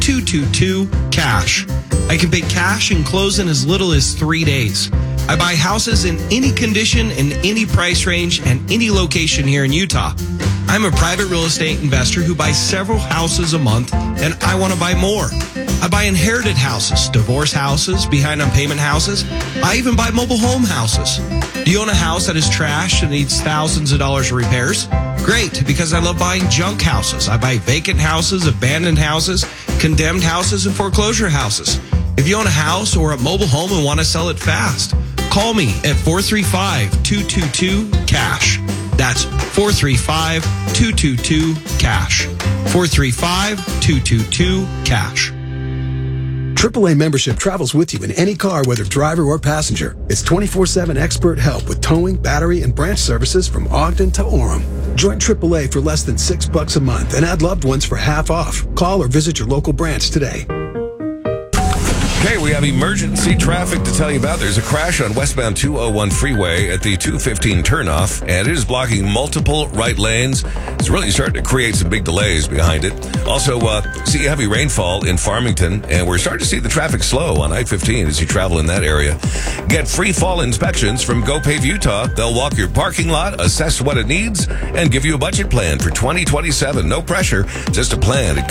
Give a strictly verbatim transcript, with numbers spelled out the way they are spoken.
two two two, cash. I can pay cash and close in as little as three days. I buy houses in any condition, in any price range, and any location here in Utah. I'm a private real estate investor who buys several houses a month, and I want to buy more. I buy inherited houses, divorce houses, behind on payment houses. I even buy mobile home houses. Do you own a house that is trashed and needs thousands of dollars of repairs? Great, because I love buying junk houses. I buy vacant houses, abandoned houses, condemned houses, and foreclosure houses. If you own a house or a mobile home and want to sell it fast, call me at four three five, two two two, cash. That's four three five, two two two, cash. four three five, two two two, cash. triple A membership travels with you in any car, whether driver or passenger. It's twenty-four seven expert help with towing, battery, and branch services from Ogden to Orem. Join triple A for less than six bucks a month and add loved ones for half off. Call or visit your local branch today. Okay, we have emergency traffic to tell you about. There's a crash on westbound two oh one freeway at the two fifteen turnoff, and it is blocking multiple right lanes. It's really starting to create some big delays behind it. Also, uh, see heavy rainfall in Farmington, and we're starting to see the traffic slow on I fifteen as you travel in that area. Get free fall inspections from GoPave Utah. They'll walk your parking lot, assess what it needs, and give you a budget plan for twenty twenty-seven. No pressure, just a plan. It